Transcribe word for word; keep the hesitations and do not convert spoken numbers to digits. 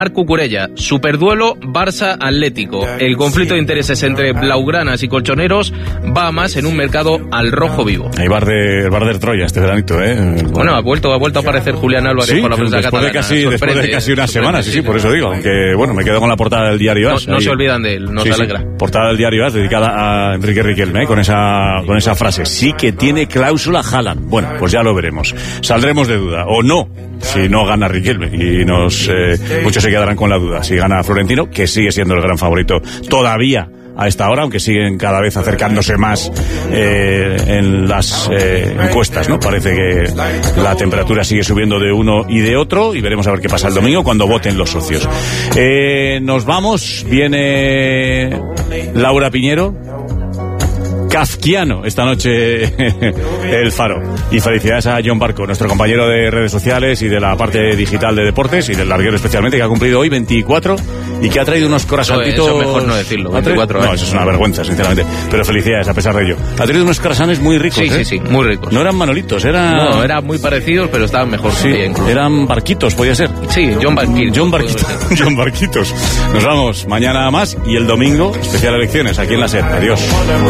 Cucurella, superduelo Barça-Atlético. El conflicto de intereses entre blaugranas y colchoneros va a más en un mercado al rojo vivo. El bar de, el bar de Troya este veranito, ¿eh? Bueno, ha vuelto, ha vuelto a aparecer Julián Álvarez sí, por la prensa después catalana. De casi, después de casi una semana, sí, sí, por eso digo. Aunque, bueno, me quedo con la portada del diario As. No, no se olvidan de él, nos sí, alegra. Sí, portada del diario As dedicada a Enrique Riquelme, ¿eh? con esa con esa frase. Sí que tiene cláusula Haaland. Bueno, pues ya lo veremos. Saldremos de duda, o no, si no gana Riquelme. Y nos eh, muchos se quedarán con la duda. Si gana Florentino, que sigue siendo el gran favorito todavía a esta hora, aunque siguen cada vez acercándose más eh, en las eh, encuestas, ¿no? Parece que la temperatura sigue subiendo de uno y de otro, y veremos a ver qué pasa el domingo cuando voten los socios. Eh, nos vamos, viene Laura Piñero. Kafkiano esta noche el Faro. Y felicidades a John Barco, nuestro compañero de redes sociales y de la parte digital de deportes y del larguero especialmente, que ha cumplido hoy veinticuatro y que ha traído unos corasantitos. Eso mejor no decirlo, veinticuatro. No, eso es una vergüenza, sinceramente. Pero felicidades a pesar de ello. Ha traído unos corazones muy ricos. Sí, ¿eh? sí, sí, muy ricos. No eran manolitos, eran. No, eran muy parecidos, pero estaban mejor. Sí, eran barquitos, podía ser. Sí, John Barquitos. John Barquitos. John Barquitos. Nos vamos mañana más y el domingo, especial elecciones aquí en la SER. Adiós.